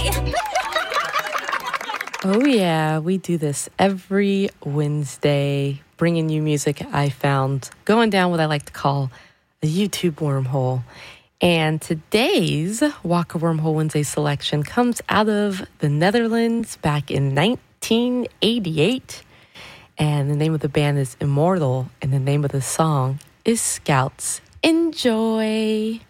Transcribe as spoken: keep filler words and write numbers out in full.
Oh, yeah, we do this every Wednesday, bringing you music I found going down what I like to call a YouTube wormhole. And today's Waka Wormhole Wednesday selection comes out of the Netherlands back in nineteen eighty-eight. And the name of the band is Immortal, and the name of the song is Scouts. Enjoy!